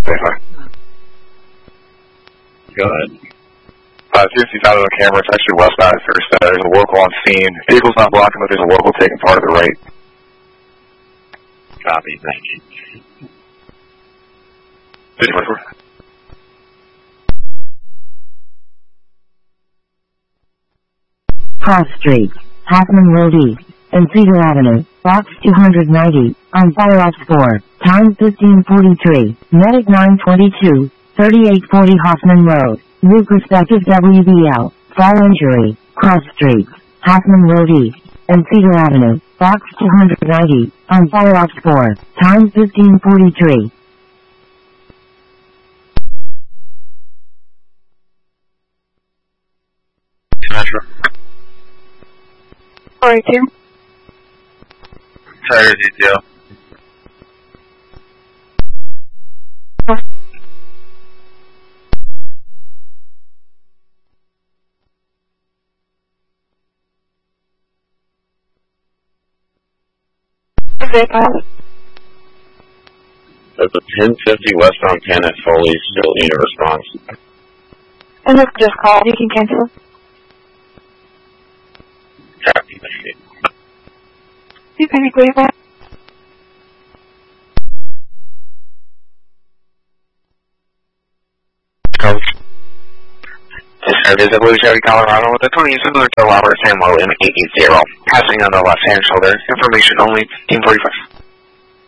Go ahead. CFC's out of the camera. It's actually westbound at first. There's a local on scene. Vehicle's not blocking, but there's a local taking part of the right. Copy, thank you. 54. Cross Street, Hoffman Road East, and Cedar Avenue, box 290, on fire off 4, time 15:43, medic 922, 3840 Hoffman Road, new prospective WBL, fall injury, Cross Street, Hoffman Road East, and Cedar Avenue, box 290, on fire off 4, time 15:43. Metro. 42. Tiger detail. At the 1050 westbound 10 at Foley, still need a response. And this just called. You can cancel. Copy, thank you. You can agree with that. This is Blue Chevy, Colorado, with a 20 similar to Robert Samlow in 880, passing on the left-hand shoulder. Information only, 1545.